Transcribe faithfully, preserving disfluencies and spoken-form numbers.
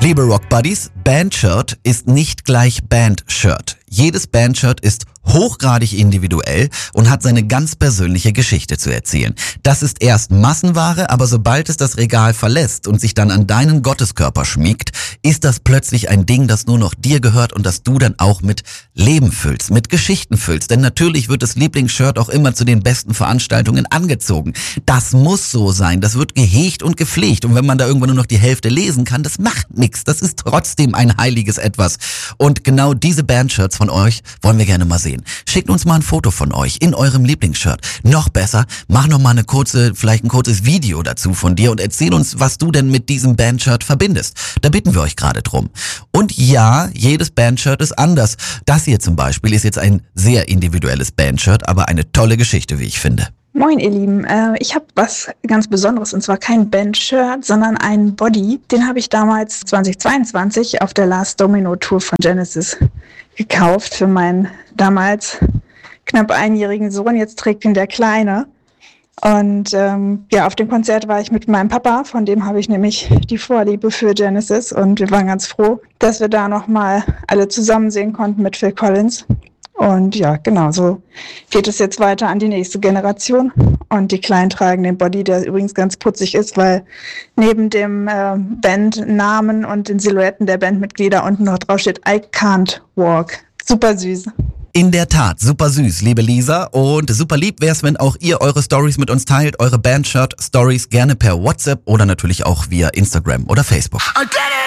Liebe Rock Buddies, Bandshirt ist nicht gleich Bandshirt. Jedes Bandshirt ist hochgradig individuell und hat seine ganz persönliche Geschichte zu erzählen. Das ist erst Massenware, aber sobald es das Regal verlässt und sich dann an deinen Gotteskörper schmiegt, ist das plötzlich ein Ding, das nur noch dir gehört und das du dann auch mit Leben füllst, mit Geschichten füllst. Denn natürlich wird das Lieblingsshirt auch immer zu den besten Veranstaltungen angezogen. Das muss so sein, das wird gehegt und gepflegt. Und wenn man da irgendwann nur noch die Hälfte lesen kann, das macht nichts. Das ist trotzdem ein heiliges Etwas. Und genau diese Bandshirts von euch wollen wir gerne mal sehen. Schickt uns mal ein Foto von euch in eurem Lieblingsshirt. Noch besser, mach noch mal eine kurze, vielleicht ein kurzes Video dazu von dir und erzähl uns, was du denn mit diesem Bandshirt verbindest. Da bitten wir euch gerade drum. Und ja, jedes Bandshirt ist anders. Das hier zum Beispiel ist jetzt ein sehr individuelles Bandshirt, aber eine tolle Geschichte, wie ich finde. Moin ihr Lieben, äh, ich habe was ganz Besonderes und zwar kein Bandshirt, sondern einen Body. Den habe ich damals zweitausendzweiundzwanzig auf der Last Domino Tour von Genesis gekauft für meinen damals knapp einjährigen Sohn. Jetzt trägt ihn der Kleine. Und ähm, ja, auf dem Konzert war ich mit meinem Papa, von dem habe ich nämlich die Vorliebe für Genesis und wir waren ganz froh, dass wir da nochmal alle zusammen sehen konnten mit Phil Collins. Und ja, genau, so geht es jetzt weiter an die nächste Generation. Und die Kleinen tragen den Body, der übrigens ganz putzig ist, weil neben dem äh, Bandnamen und den Silhouetten der Bandmitglieder unten noch drauf steht I can't walk. Super süß. In der Tat, super süß, liebe Lisa. Und super lieb wär's, wenn auch ihr eure Stories mit uns teilt, eure Bandshirt-Stories gerne per WhatsApp oder natürlich auch via Instagram oder Facebook.